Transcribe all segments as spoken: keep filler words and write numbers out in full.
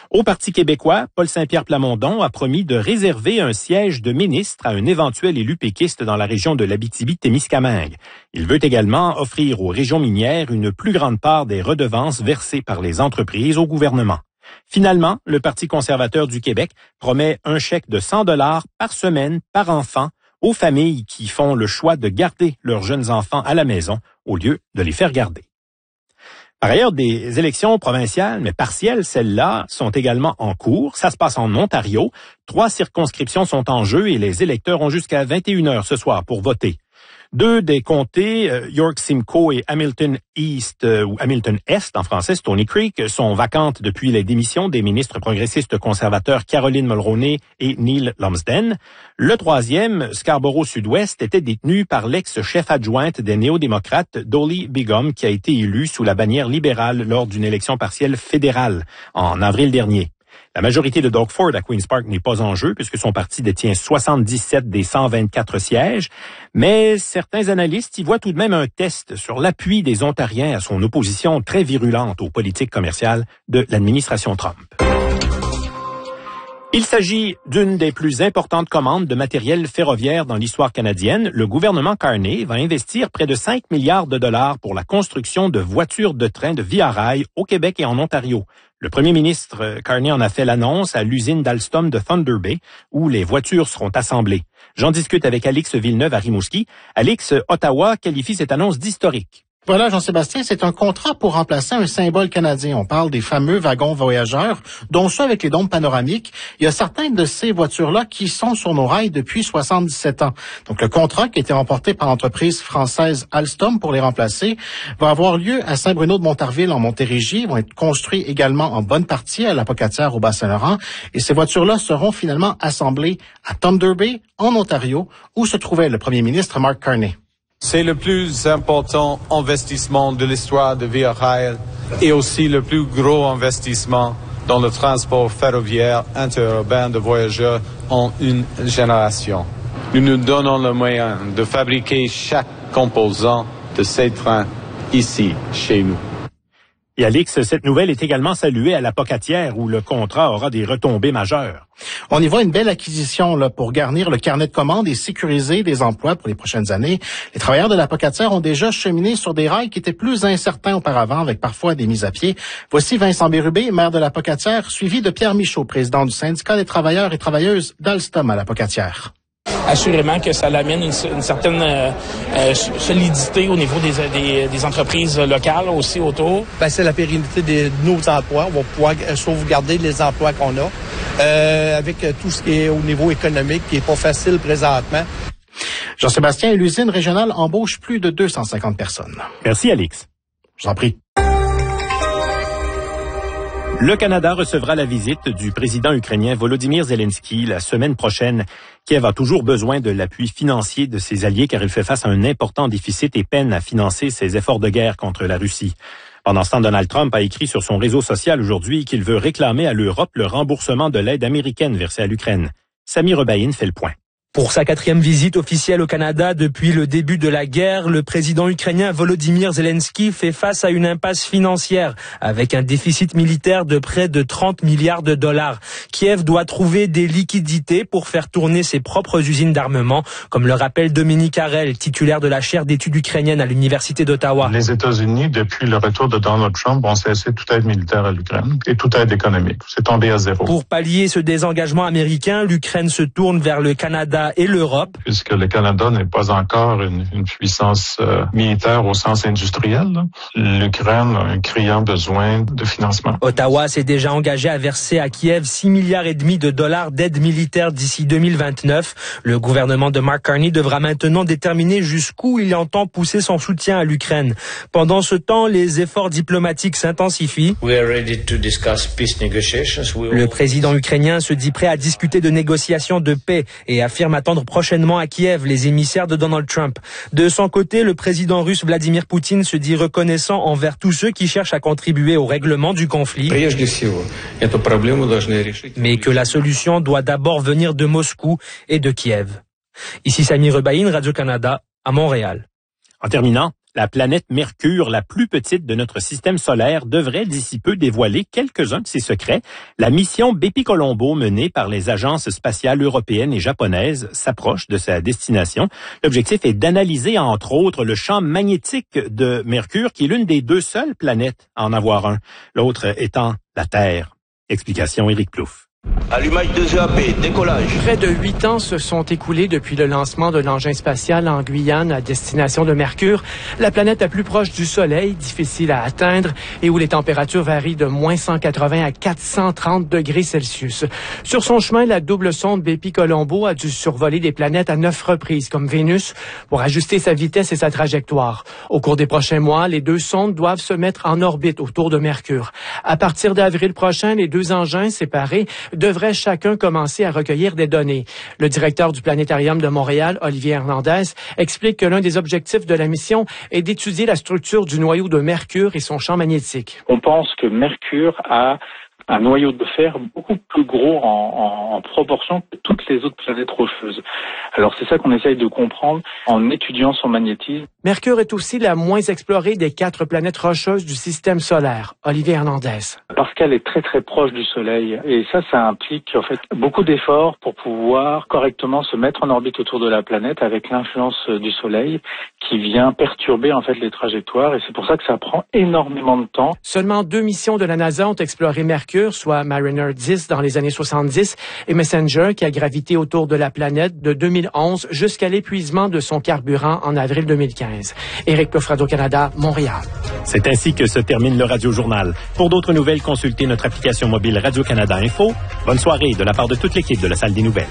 Au Parti québécois, Paul Saint-Pierre Plamondon a promis de réserver un siège de ministre à un éventuel élu péquiste dans la région de l'Abitibi-Témiscamingue. Il veut également offrir aux régions minières une plus grande part des redevances versées par les entreprises au gouvernement. Finalement, le Parti conservateur du Québec promet un chèque de cent dollars par semaine par enfant aux familles qui font le choix de garder leurs jeunes enfants à la maison au lieu de les faire garder. Par ailleurs, des élections provinciales, mais partielles, celles-là, sont également en cours. Ça se passe en Ontario. Trois circonscriptions sont en jeu et les électeurs ont jusqu'à vingt et une heures ce soir pour voter. Deux des comtés, York Simcoe et Hamilton East, euh, ou Hamilton Est en français, Stony Creek, sont vacantes depuis les démissions des ministres progressistes conservateurs Caroline Mulroney et Neil Lumsden. Le troisième, Scarborough Sud-Ouest, était détenu par l'ex-chef adjointe des néo-démocrates, Dolly Begum, qui a été élue sous la bannière libérale lors d'une élection partielle fédérale en avril dernier. La majorité de Doug Ford à Queen's Park n'est pas en jeu puisque son parti détient soixante-dix-sept des cent vingt-quatre sièges, mais certains analystes y voient tout de même un test sur l'appui des Ontariens à son opposition très virulente aux politiques commerciales de l'administration Trump. Il s'agit d'une des plus importantes commandes de matériel ferroviaire dans l'histoire canadienne. Le gouvernement Carney va investir près de cinq milliards de dollars pour la construction de voitures de train de Via Rail au Québec et en Ontario. Le premier ministre Carney en a fait l'annonce à l'usine d'Alstom de Thunder Bay, où les voitures seront assemblées. J'en discute avec Alix Villeneuve à Rimouski. Alix, Ottawa qualifie cette annonce d'historique. Voilà, Jean-Sébastien, c'est un contrat pour remplacer un symbole canadien. On parle des fameux wagons voyageurs, dont ceux avec les dômes panoramiques. Il y a certaines de ces voitures-là qui sont sur nos rails depuis soixante-dix-sept ans. Donc, le contrat qui a été remporté par l'entreprise française Alstom pour les remplacer va avoir lieu à Saint-Bruno-de-Montarville en Montérégie. Ils vont être construits également en bonne partie à la Pocatière au Bas-Saint-Laurent. Et ces voitures-là seront finalement assemblées à Thunder Bay, en Ontario, où se trouvait le premier ministre Mark Carney. C'est le plus important investissement de l'histoire de Via Rail et aussi le plus gros investissement dans le transport ferroviaire interurbain de voyageurs en une génération. Nous nous donnons le moyen de fabriquer chaque composant de ces trains ici, chez nous. Et Alix, cette nouvelle est également saluée à la Pocatière où le contrat aura des retombées majeures. On y voit une belle acquisition là pour garnir le carnet de commandes et sécuriser des emplois pour les prochaines années. Les travailleurs de la Pocatière ont déjà cheminé sur des rails qui étaient plus incertains auparavant, avec parfois des mises à pied. Voici Vincent Bérubé, maire de la Pocatière, suivi de Pierre Michaud, président du syndicat des travailleurs et travailleuses d'Alstom à la Pocatière. Assurément que ça amène une, une certaine euh, euh, solidité au niveau des, des, des entreprises locales aussi autour. Ben, c'est la pérennité de nos emplois. On va pouvoir sauvegarder les emplois qu'on a euh, avec tout ce qui est au niveau économique qui est pas facile présentement. Jean-Sébastien, l'usine régionale embauche plus de deux cent cinquante personnes. Merci, Alix. Je vous en prie. Le Canada recevra la visite du président ukrainien Volodymyr Zelensky la semaine prochaine. Kiev a toujours besoin de l'appui financier de ses alliés car il fait face à un important déficit et peine à financer ses efforts de guerre contre la Russie. Pendant ce temps, Donald Trump a écrit sur son réseau social aujourd'hui qu'il veut réclamer à l'Europe le remboursement de l'aide américaine versée à l'Ukraine. Sami Rebaïn fait le point. Pour sa quatrième visite officielle au Canada depuis le début de la guerre, le président ukrainien Volodymyr Zelensky fait face à une impasse financière avec un déficit militaire de près de trente milliards de dollars. Kiev doit trouver des liquidités pour faire tourner ses propres usines d'armement, comme le rappelle Dominique Harel, titulaire de la chaire d'études ukrainiennes à l'Université d'Ottawa. Les États-Unis, depuis le retour de Donald Trump, ont cessé toute aide militaire à l'Ukraine et toute aide économique. C'est tombé à zéro. Pour pallier ce désengagement américain, l'Ukraine se tourne vers le Canada et l'Europe. Puisque le Canada n'est pas encore une, une puissance euh, militaire au sens industriel, l'Ukraine a un criant besoin de financement. Ottawa s'est déjà engagé à verser à Kiev six milliards et demi de dollars d'aide militaire d'ici deux mille vingt-neuf. Le gouvernement de Mark Carney devra maintenant déterminer jusqu'où il entend pousser son soutien à l'Ukraine. Pendant ce temps, les efforts diplomatiques s'intensifient. Le président ukrainien se dit prêt à discuter de négociations de paix et affirme attendre prochainement à Kiev les émissaires de Donald Trump. De son côté, le président russe Vladimir Poutine se dit reconnaissant envers tous ceux qui cherchent à contribuer au règlement du conflit. Mais que la solution doit d'abord venir de Moscou et de Kiev. Ici Sami Rebaïn, Radio-Canada, à Montréal. En terminant, La planète Mercure, la plus petite de notre système solaire, devrait d'ici peu dévoiler quelques-uns de ses secrets. La mission Bepi-Colombo menée par les agences spatiales européennes et japonaises s'approche de sa destination. L'objectif est d'analyser, entre autres, le champ magnétique de Mercure, qui est l'une des deux seules planètes à en avoir un, l'autre étant la Terre. Explication Éric Plouffe. Allumage de G A P, décollage. Près de huit ans se sont écoulés depuis le lancement de l'engin spatial en Guyane à destination de Mercure, la planète la plus proche du Soleil, difficile à atteindre et où les températures varient de moins cent quatre-vingts à quatre cent trente degrés Celsius. Sur son chemin, la double sonde Bepi-Colombo a dû survoler des planètes à neuf reprises, comme Vénus, pour ajuster sa vitesse et sa trajectoire. Au cours des prochains mois, les deux sondes doivent se mettre en orbite autour de Mercure. À partir d'avril prochain, les deux engins séparés devraient chacun commencer à recueillir des données. Le directeur du Planétarium de Montréal, Olivier Hernandez, explique que l'un des objectifs de la mission est d'étudier la structure du noyau de Mercure et son champ magnétique. On pense que Mercure a un noyau de fer beaucoup plus gros en, en, en proportion que toutes les autres planètes rocheuses. Alors c'est ça qu'on essaye de comprendre en étudiant son magnétisme. Mercure est aussi la moins explorée des quatre planètes rocheuses du système solaire. Olivier Hernandez. Parce qu'elle est très très proche du Soleil. Et ça, ça implique en fait beaucoup d'efforts pour pouvoir correctement se mettre en orbite autour de la planète avec l'influence du Soleil qui vient perturber en fait les trajectoires. Et c'est pour ça que ça prend énormément de temps. Seulement deux missions de la NASA ont exploré Mercure, soit Mariner dix dans les années soixante-dix et Messenger qui a gravité autour de la planète de deux mille onze jusqu'à l'épuisement de son carburant en avril deux mille quinze. Éric Plouffe, Radio-Canada, Montréal. C'est ainsi que se termine le Radio-Journal. Pour d'autres nouvelles, consultez notre application mobile Radio-Canada Info. Bonne soirée de la part de toute l'équipe de la Salle des Nouvelles.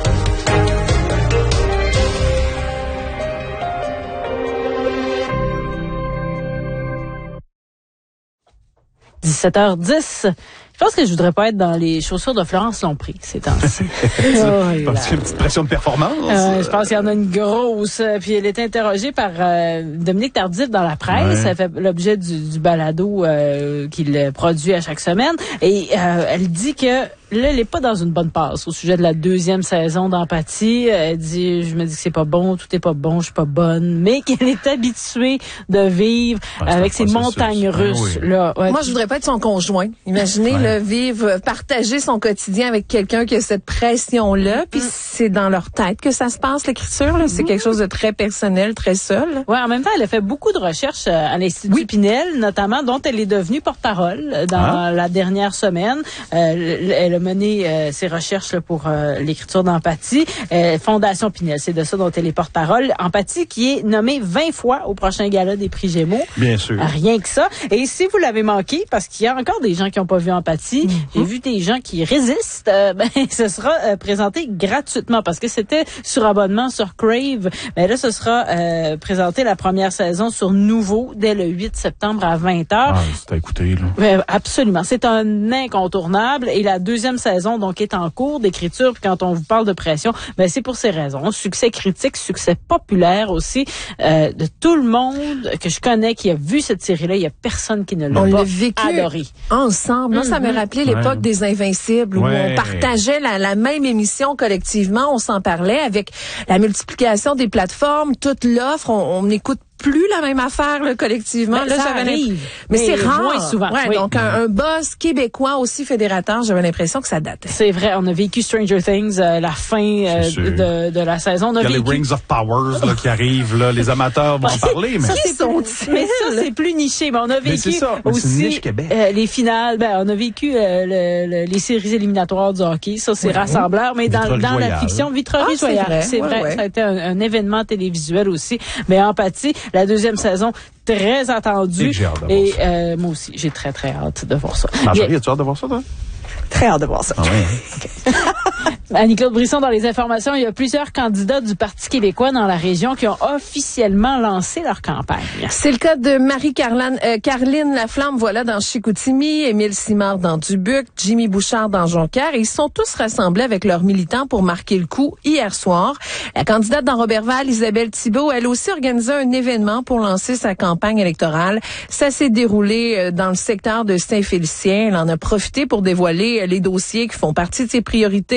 dix-sept heures dix. Je pense que je voudrais pas être dans les chaussures de Florence Lompré ces temps-ci. Oh, je pense qu'il y a une petite pression de performance. Euh, je pense qu'il y en a une grosse. Puis elle est interrogée par euh, Dominique Tardif dans la presse. Ouais. Elle fait l'objet du, du balado euh, qu'il produit à chaque semaine. Et euh, elle dit que là, elle n'est pas dans une bonne passe au sujet de la deuxième saison d'Empathie. Elle dit, je me dis que c'est pas bon, tout est pas bon, je suis pas bonne, mais qu'elle est habituée de vivre ouais, avec ces montagnes russes. Oui. Là. Ouais. Moi, je voudrais pas être son conjoint. Imaginez, ouais. le vivre, partager son quotidien avec quelqu'un qui a cette pression-là, puis mm. c'est dans leur tête que ça se passe, l'écriture. Là. C'est mm. quelque chose de très personnel, très seul. Oui, en même temps, elle a fait beaucoup de recherches à l'Institut oui. Pinel, notamment, dont elle est devenue porte-parole dans ah. la dernière semaine. Euh, elle a mené euh, ses recherches là, pour euh, l'écriture d'Empathie. Euh, Fondation Pinel, c'est de ça dont elle est porte-parole. Empathie qui est nommée vingt fois au prochain gala des prix Gémeaux. Bien sûr. Rien que ça. Et si vous l'avez manqué, parce qu'il y a encore des gens qui n'ont pas vu Empathie, mm-hmm. j'ai vu des gens qui résistent, euh, ben, ce sera euh, présenté gratuitement parce que c'était sur abonnement sur Crave. Mais là, ce sera euh, présenté la première saison sur Nouveau dès le huit septembre à vingt heures. Ah, c'est à écouter, là. Ouais, absolument. C'est un incontournable. Et la deuxième saison, donc, est en cours d'écriture. Puis quand on vous parle de pression, ben, c'est pour ces raisons. Succès critique, succès populaire aussi, euh, de tout le monde que je connais qui a vu cette série-là. Il y a personne qui ne l'a on pas l'a vécu adoré. Ensemble. Moi, mm-hmm. ça me rappelait l'époque ouais. des Invincibles où ouais. on partageait la, la même émission collectivement. On s'en parlait avec la multiplication des plateformes, toute l'offre. On, on écoute plus la même affaire là, collectivement. Ben, là, ça j'avais arrive, mais, mais c'est rare. Moins souvent. Ouais, oui. Donc, un, un boss québécois aussi fédérateur, j'avais l'impression que ça datait. C'est vrai. On a vécu Stranger Things, euh, la fin euh, de, de la saison. On a Il y a vécu... les Rings of Powers là, qui arrivent. Là. Les amateurs vont en parler. Mais... Ça, c'est plus... mais ça, c'est plus niché. Mais on a vécu aussi euh, les finales. Ben, on a vécu euh, le, le, les séries éliminatoires du hockey. Ça, c'est ouais. rassembleur. Mais dans, dans la fiction, Vitrerie ah, Joyal. C'est vrai. C'est ouais, vrai. Ouais. Ça a été un, un événement télévisuel aussi. Mais Empathie, la deuxième saison, très attendue. Et euh, moi aussi, j'ai très, très hâte de voir ça. Marjorie, as-tu hâte de voir ça, toi? Très hâte de voir ça. Ah ouais, okay. Annie-Claude Brisson, dans les informations, il y a plusieurs candidats du Parti québécois dans la région qui ont officiellement lancé leur campagne. C'est le cas de Marie-Caroline euh, Caroline Laflamme, voilà, dans Chicoutimi, Émile Simard dans Dubuque, Jimmy Bouchard dans Jonquière. Et ils sont tous rassemblés avec leurs militants pour marquer le coup hier soir. La candidate dans Roberval, Isabelle Thibault, elle aussi organisé un événement pour lancer sa campagne électorale. Ça s'est déroulé dans le secteur de Saint-Félicien. Elle en a profité pour dévoiler les dossiers qui font partie de ses priorités.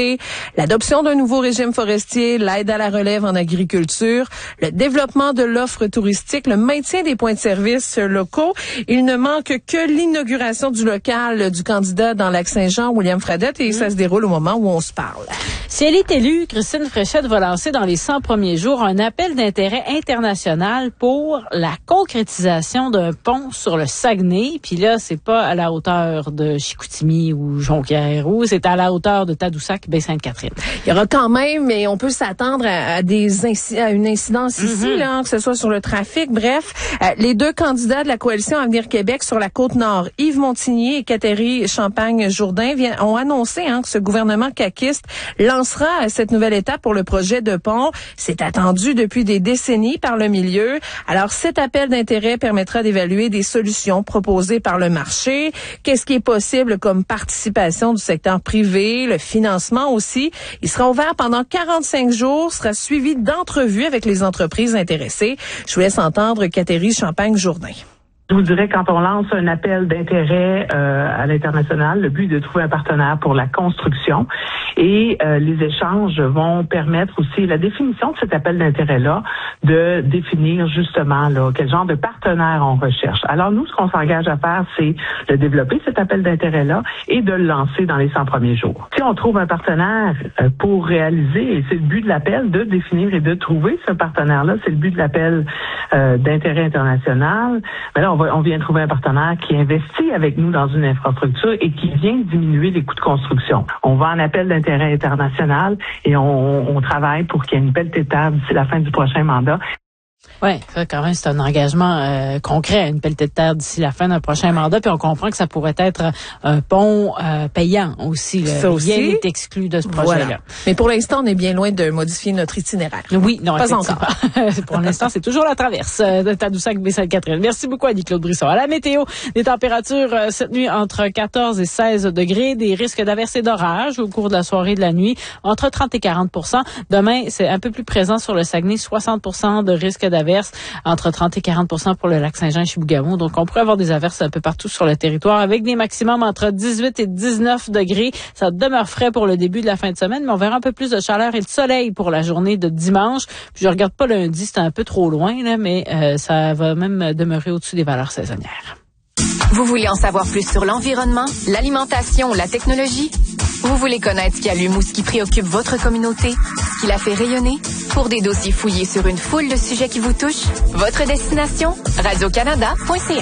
l'adoption d'un nouveau régime forestier, l'aide à la relève en agriculture, le développement de l'offre touristique, le maintien des points de service locaux. Il ne manque que l'inauguration du local du candidat dans Lac-Saint-Jean, William Fradette, et mmh. ça se déroule au moment où on se parle. Si elle est élue, Christine Fréchette va lancer dans les cent premiers jours un appel d'intérêt international pour la concrétisation d'un pont sur le Saguenay. Puis là, c'est pas à la hauteur de Chicoutimi ou Jonquière, ou c'est à la hauteur de Tadoussac, Baie-Sainte-Catherine. Il y aura quand même, mais on peut s'attendre à, à des inci- à une incidence mm-hmm. ici, là, que ce soit sur le trafic. Bref, euh, les deux candidats de la coalition Avenir Québec sur la Côte-Nord, Yves Montigny et Catherine Champagne-Jourdain, viennent, ont annoncé hein, que ce gouvernement caquiste lancera cette nouvelle étape pour le projet de pont. C'est attendu depuis des décennies par le milieu. Alors, cet appel d'intérêt permettra d'évaluer des solutions proposées par le marché. Qu'est-ce qui est possible comme participation du secteur privé, le financement aussi. Il sera ouvert pendant quarante-cinq jours, sera suivi d'entrevues avec les entreprises intéressées. Je vous laisse entendre Catherine Champagne-Jourdain. Je vous dirais, quand on lance un appel d'intérêt euh, à l'international, le but est de trouver un partenaire pour la construction et euh, les échanges vont permettre aussi la définition de cet appel d'intérêt-là, de définir justement là quel genre de partenaire on recherche. Alors nous, ce qu'on s'engage à faire, c'est de développer cet appel d'intérêt-là et de le lancer dans les cent premiers jours. Si on trouve un partenaire euh, pour réaliser, et c'est le but de l'appel, de définir et de trouver ce partenaire-là, c'est le but de l'appel euh, d'intérêt international, mais là, on va on vient trouver un partenaire qui investit avec nous dans une infrastructure et qui vient diminuer les coûts de construction. On va en appel d'intérêt international et on, on travaille pour qu'il y ait une belle étape d'ici la fin du prochain mandat. Oui, ça quand même, c'est un engagement euh, concret, une pelletée de terre d'ici la fin d'un prochain mandat. Puis on comprend que ça pourrait être un pont euh, payant aussi. Ça aussi. Rien n'est exclu de ce projet-là. Voilà. Mais pour l'instant, on est bien loin de modifier notre itinéraire. Oui, non, pas encore. Pour l'instant, c'est toujours la traverse de Tadoussac, Baie-Sainte-Catherine. Merci beaucoup, Annie-Claude Brisson. À la météo, des températures euh, cette nuit entre quatorze et seize degrés, des risques d'averses et d'orage au cours de la soirée et de la nuit, entre trente et quarante pour cent. Demain, c'est un peu plus présent sur le Saguenay, soixante pour cent de risque d'averses, entre trente et quarante pour cent pour le Lac-Saint-Jean et Chibougamau. Donc, on pourrait avoir des averses un peu partout sur le territoire avec des maximums entre dix-huit et dix-neuf degrés. Ça demeure frais pour le début de la fin de semaine, mais on verra un peu plus de chaleur et de soleil pour la journée de dimanche. Puis, je regarde pas lundi, c'est un peu trop loin, là, mais euh, ça va même demeurer au-dessus des valeurs saisonnières. Vous voulez en savoir plus sur l'environnement, l'alimentation ou la technologie? Vous voulez connaître ce qui allume ou ce qui préoccupe votre communauté? Ce qui la fait rayonner? Pour des dossiers fouillés sur une foule de sujets qui vous touchent, votre destination? radio canada point c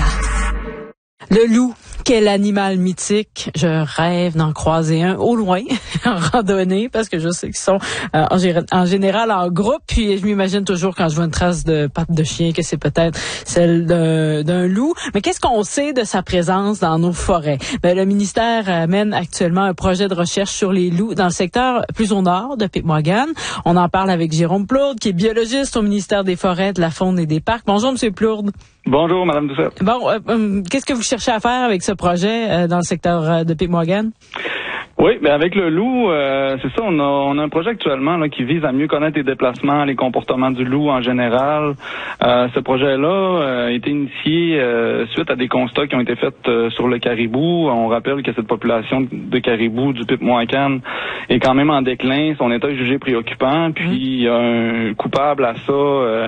a. Le loup. Quel animal mythique. Je rêve d'en croiser un au loin, en randonnée, parce que je sais qu'ils sont euh, en, gé- en général en groupe. Puis je m'imagine toujours quand je vois une trace de patte de chien que c'est peut-être celle d'un, d'un loup. Mais qu'est-ce qu'on sait de sa présence dans nos forêts? Ben, le ministère euh, mène actuellement un projet de recherche sur les loups dans le secteur plus au nord de Picmoigan. On en parle avec Jérôme Plourde, qui est biologiste au ministère des Forêts, de la Faune et des Parcs. Bonjour, M. Plourde. Bonjour, Mme Doucette. Bon, euh, euh, qu'est-ce que vous cherchez à faire avec ce projet euh, dans le secteur euh, de Picmoigan? Oui, ben avec le loup, euh, c'est ça, on a, on a un projet actuellement là, qui vise à mieux connaître les déplacements, les comportements du loup en général. Euh, ce projet-là euh, a été initié euh, suite à des constats qui ont été faits euh, sur le caribou. On rappelle que cette population de caribou du Picmoican est quand même en déclin. Son état est jugé préoccupant. Puis il y a un coupable à ça euh,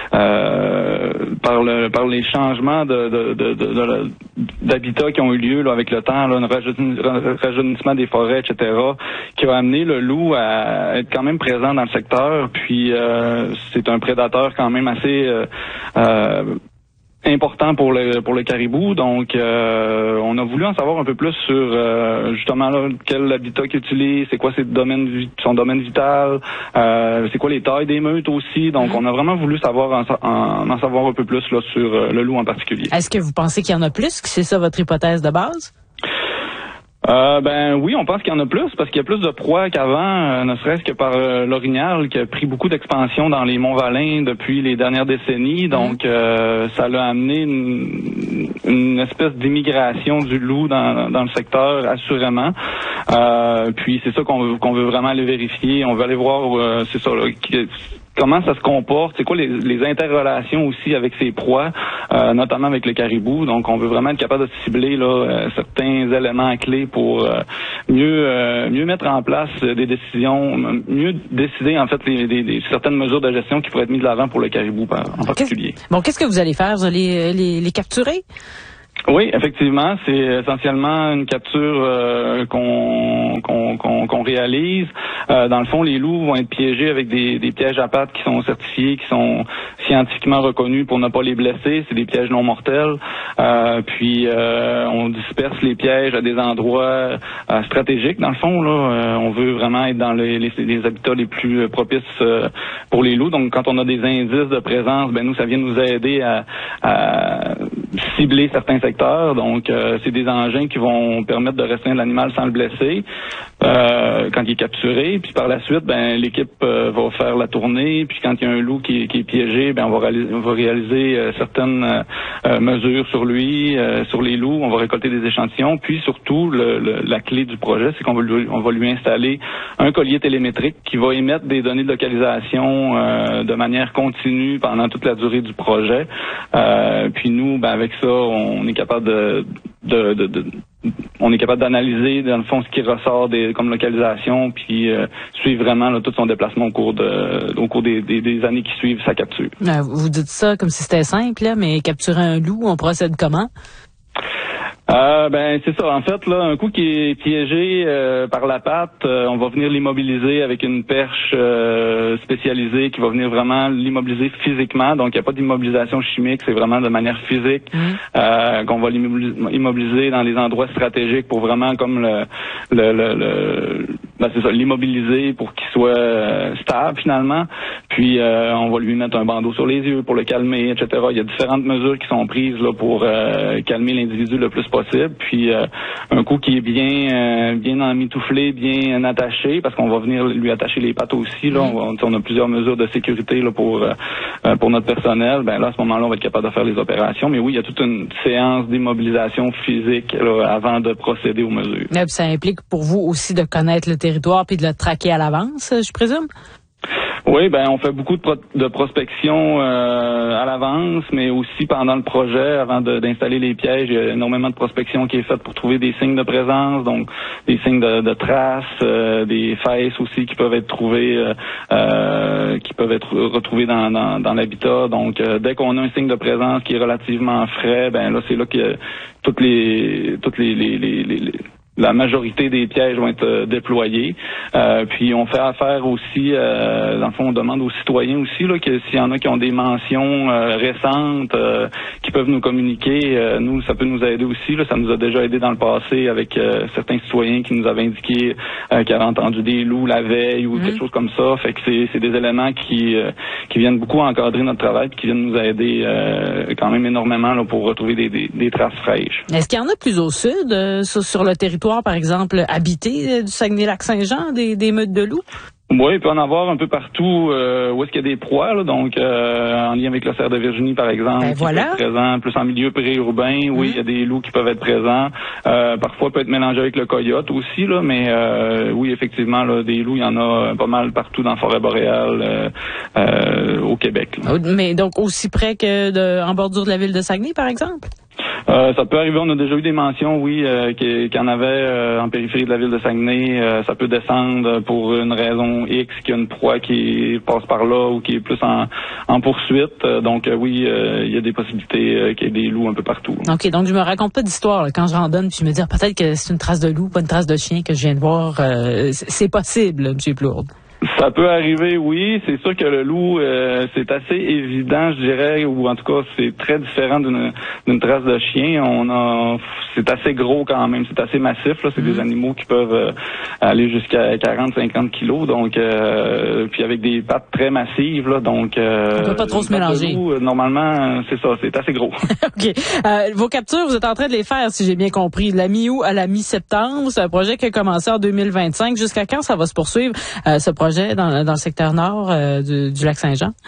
euh, par le par les changements de, de, de, de, de d'habitat qui ont eu lieu là, avec le temps, là, un rajeunissement des forêts, et cetera, qui a amené le loup à être quand même présent dans le secteur. Puis euh, c'est un prédateur quand même assez euh, euh, important pour le pour le caribou. Donc euh, on a voulu en savoir un peu plus sur euh, justement là, quel habitat qu'il utilise, c'est quoi ses domaines, son domaine vital, euh, c'est quoi les tailles des meutes aussi. Donc on a vraiment voulu savoir en, en, en savoir un peu plus là sur euh, le loup en particulier. Est-ce que vous pensez qu'il y en a plus, que c'est ça votre hypothèse de base? Euh, ben oui, on pense qu'il y en a plus parce qu'il y a plus de proies qu'avant, euh, ne serait-ce que par euh, l'orignal qui a pris beaucoup d'expansion dans les Monts-Valin depuis les dernières décennies. Donc euh, ça l'a amené une, une espèce d'immigration du loup dans, dans le secteur, assurément. Euh, puis c'est ça qu'on veut, qu'on veut vraiment aller vérifier. On veut aller voir, euh, c'est ça, là, comment ça se comporte, c'est quoi les, les interrelations aussi avec ses proies, euh, notamment avec le caribou. Donc, on veut vraiment être capable de cibler là, euh, certains éléments clés pour euh, mieux euh, mieux mettre en place des décisions, mieux décider en fait les, les, les, certaines mesures de gestion qui pourraient être mises de l'avant pour le caribou par, en particulier. Qu'est-ce, bon, qu'est-ce que vous allez faire? Vous allez les, les capturer? Oui, effectivement, c'est essentiellement une capture euh, qu'on, qu'on, qu'on, qu'on réalise. Euh, dans le fond, les loups vont être piégés avec des, des pièges à pattes qui sont certifiés, qui sont scientifiquement reconnus pour ne pas les blesser. C'est des pièges non mortels. Euh, puis, euh, on disperse les pièges à des endroits euh, stratégiques. Dans le fond, là, euh, on veut vraiment être dans les, les, les habitats les plus propices euh, pour les loups. Donc, quand on a des indices de présence, ben nous, ça vient nous aider à, à cibler certains secteurs. Donc, euh, c'est des engins qui vont permettre de restreindre l'animal sans le blesser euh, quand il est capturé. Puis par la suite, ben l'équipe euh, va faire la tournée. Puis quand il y a un loup qui, qui est piégé, ben on va réaliser, on va réaliser euh, certaines euh, mesures sur lui, euh, sur les loups. On va récolter des échantillons. Puis surtout, le, le, la clé du projet, c'est qu'on va lui, on va lui installer un collier télémétrique qui va émettre des données de localisation euh, de manière continue pendant toute la durée du projet. Euh, puis nous, ben avec ça, on est capable de, de, de, de on est capable d'analyser dans le fond ce qui ressort des, comme localisation, puis euh, suivre vraiment là, tout son déplacement au cours de au cours des, des, des années qui suivent sa capture. Euh, vous dites ça comme si c'était simple, là, mais capturer un loup, on procède comment? Euh, ben c'est ça. En fait, là, un coup qui est piégé euh, par la patte, euh, on va venir l'immobiliser avec une perche euh, spécialisée qui va venir vraiment l'immobiliser physiquement. Donc, il n'y a pas d'immobilisation chimique, c'est vraiment de manière physique mmh. euh, qu'on va l'immobiliser dans les endroits stratégiques pour vraiment comme le le le, le ben, c'est ça, l'immobiliser pour qu'il soit euh, stable finalement. Puis euh, on va lui mettre un bandeau sur les yeux pour le calmer, et cetera. Il y a différentes mesures qui sont prises là pour euh, calmer l'individu le plus possible. Puis euh, un coup qui est bien euh, bien emmitouflé, bien attaché, parce qu'on va venir lui attacher les pattes aussi. Là, on, va, on a plusieurs mesures de sécurité là pour euh, pour notre personnel. Ben là, à ce moment-là, on va être capable de faire les opérations. Mais oui, il y a toute une séance d'immobilisation physique là, avant de procéder aux mesures. Mais ça implique pour vous aussi de connaître le territoire puis de le traquer à l'avance, je présume? Oui, ben on fait beaucoup de, pro- de prospection euh, à l'avance, mais aussi pendant le projet, avant de, d'installer les pièges, il y a énormément de prospection qui est faite pour trouver des signes de présence, donc des signes de, de traces, euh, des fesses aussi qui peuvent être trouvées, euh, euh, qui peuvent être retrouvées dans, dans, dans l'habitat. Donc, euh, dès qu'on a un signe de présence qui est relativement frais, ben là c'est là que toutes les toutes les les, les, les la majorité des pièges vont être euh, déployés. Euh, puis on fait affaire aussi, euh, dans le fond, on demande aux citoyens aussi là, que s'il y en a qui ont des mentions euh, récentes euh, qui peuvent nous communiquer, euh, nous, ça peut nous aider aussi. Là, ça nous a déjà aidé dans le passé avec euh, certains citoyens qui nous avaient indiqué euh, qu'ils avaient entendu des loups la veille ou mmh. quelque chose comme ça. Fait que c'est, c'est des éléments qui euh, qui viennent beaucoup encadrer notre travail, puis qui viennent nous aider euh, quand même énormément là, pour retrouver des, des, des traces fraîches. Est-ce qu'il y en a plus au sud, euh, sur, sur le territoire, par exemple, habité euh, du Saguenay-Lac-Saint-Jean, des, des meutes de loups? Oui, il peut en avoir un peu partout euh, où est-ce qu'il y a des proies, là, donc euh, en lien avec le cerf de Virginie, par exemple, ben qui voilà. peut être présent, plus en milieu périurbain, oui, il mmh. y a des loups qui peuvent être présents. Euh, parfois, peut être mélangé avec le coyote aussi, là, mais euh, oui, effectivement, là, des loups, il y en a pas mal partout dans la forêt boréale euh, euh, au Québec. Là. Mais donc aussi près que de, en bordure de la ville de Saguenay, par exemple? Euh, ça peut arriver, on a déjà eu des mentions, oui, euh, qu'il y en avait euh, en périphérie de la ville de Saguenay. Euh, ça peut descendre pour une raison X, qu'il y a une proie qui passe par là ou qui est plus en, en poursuite. Euh, donc euh, oui, euh, il y a des possibilités euh, qu'il y ait des loups un peu partout. OK, donc je me raconte pas d'histoire là, quand je randonne, puis je me dis ah, peut-être que c'est une trace de loup, pas une trace de chien que je viens de voir. Euh, c'est possible, là, M. Plourde. Ça peut arriver, oui. C'est sûr que le loup, euh, c'est assez évident, je dirais, ou en tout cas, c'est très différent d'une, d'une trace de chien. On a, c'est assez gros quand même, c'est assez massif. Là. C'est mmh. des animaux qui peuvent euh, aller jusqu'à quarante à cinquante kilos, donc euh, puis avec des pattes très massives. Là, donc, euh, on peut pas trop se mélanger. Loup, euh, normalement, c'est ça, c'est assez gros. OK. Euh, vos captures, vous êtes en train de les faire, si j'ai bien compris, de la mi-août à la mi-septembre. C'est un projet qui a commencé en deux mille vingt-cinq. Jusqu'à quand ça va se poursuivre, euh, ce projet? Dans, dans le secteur nord euh, du, du lac Saint-Jean?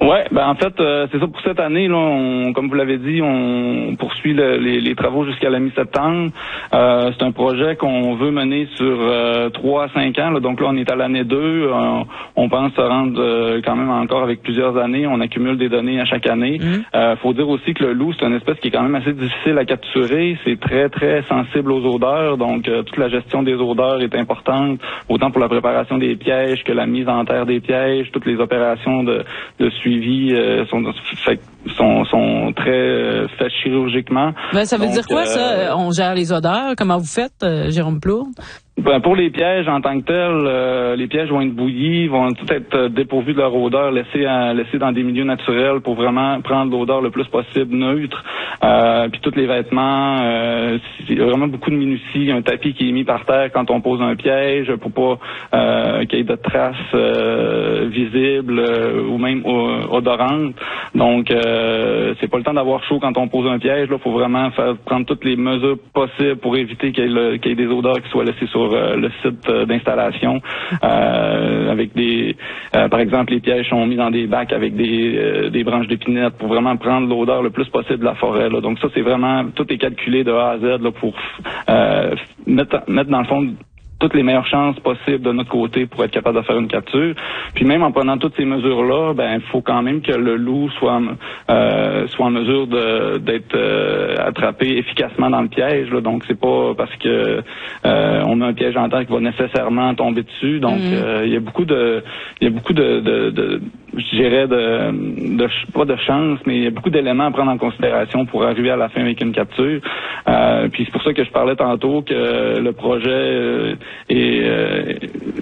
Ouais, ben en fait, euh, c'est ça pour cette année. Là, on, comme vous l'avez dit, on poursuit le, les, les travaux jusqu'à la mi-septembre. Euh, c'est un projet qu'on veut mener sur euh, trois à cinq ans. Là, donc là, on est à l'année deux. Euh, on pense se rendre euh, quand même encore avec plusieurs années. On accumule des données à chaque année. Il euh, faut dire aussi que le loup, c'est une espèce qui est quand même assez difficile à capturer. C'est très, très sensible aux odeurs. Donc, euh, toute la gestion des odeurs est importante, autant pour la préparation des pièges que la mise en terre des pièges, toutes les opérations de, de suivi euh, sont, fait, sont, sont très euh, faites chirurgiquement. Ben, ça veut Donc, dire quoi, euh, ça? On gère les odeurs? Comment vous faites, euh, Jérôme Plourde? Ben, pour les pièges en tant que tels, euh, les pièges vont être bouillis, vont tout être euh, dépourvus de leur odeur, laissés, à, laissés dans des milieux naturels pour vraiment prendre l'odeur le plus possible neutre. Euh, puis tous les vêtements, euh, il y a vraiment beaucoup de minutie. Un tapis qui est mis par terre quand on pose un piège pour pas euh, qu'il y ait de traces euh, visibles euh, ou même euh, odorantes. Donc, euh, c'est pas le temps d'avoir chaud quand on pose un piège. Là, faut vraiment faire prendre toutes les mesures possibles pour éviter qu'il y ait, le, qu'il y ait des odeurs qui soient laissées sur euh, le site euh, d'installation. Euh, avec des, euh, par exemple, les pièges sont mis dans des bacs avec des, euh, des branches d'épinette pour vraiment prendre l'odeur le plus possible de la forêt. Là. Donc ça, c'est vraiment, tout est calculé de A à Z là, pour euh, mettre, mettre dans le fond toutes les meilleures chances possibles de notre côté pour être capable de faire une capture. Puis même en prenant toutes ces mesures-là, ben il faut quand même que le loup soit euh, soit en mesure de d'être euh, attrapé efficacement dans le piège. Là. Donc c'est pas parce que euh, on a un piège en terre qui va nécessairement tomber dessus. Donc il mmh. euh, y a beaucoup de il y a beaucoup de, de, de je dirais de, de pas de chance, mais il y a beaucoup d'éléments à prendre en considération pour arriver à la fin avec une capture. Euh, puis c'est pour ça que je parlais tantôt que le projet euh, et euh,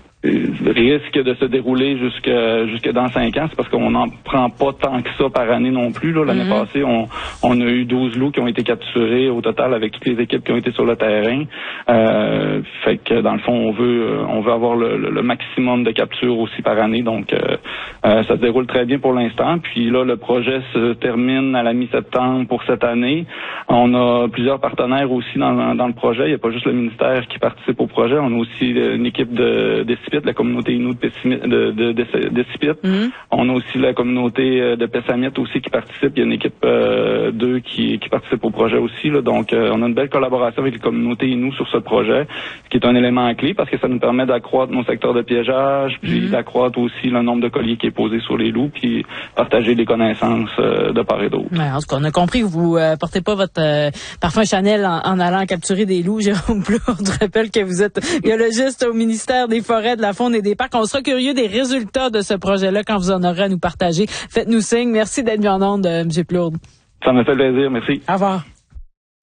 risque de se dérouler jusque jusque dans cinq ans. C'est parce qu'on n'en prend pas tant que ça par année non plus. Là. L'année mm-hmm. passée, on, on a eu douze loups qui ont été capturés au total avec toutes les équipes qui ont été sur le terrain. Euh, fait que dans le fond, on veut on veut avoir le, le, le maximum de captures aussi par année. Donc euh, euh, ça se déroule très bien pour l'instant. Puis là, le projet se termine à la mi-septembre pour cette année. On a plusieurs partenaires aussi dans, dans le projet. Il n'y a pas juste le ministère qui participe au projet. On a aussi une équipe de, de la communauté Innu de, de, de, de, de Sipit. Mm-hmm. On a aussi la communauté de Pessamit aussi qui participe. Il y a une équipe euh, d'eux qui, qui participe au projet aussi. Là. Donc, euh, on a une belle collaboration avec les communautés Innu sur ce projet, ce qui est un élément clé parce que ça nous permet d'accroître nos secteurs de piégeage, puis mm-hmm. d'accroître aussi le nombre de colliers qui est posé sur les loups, puis partager des connaissances euh, de part et d'autre. Ouais, en tout cas, on a compris que vous euh, portez pas votre euh, parfum Chanel en, en allant capturer des loups. Jérôme Plourde, je rappelle que vous êtes biologiste au ministère des Forêts, de la Faune et des Parcs. On sera curieux des résultats de ce projet-là quand vous en aurez à nous partager. Faites-nous signe. Merci d'être venu en ondes, M. Plourde. Ça me fait plaisir. Merci. Au revoir.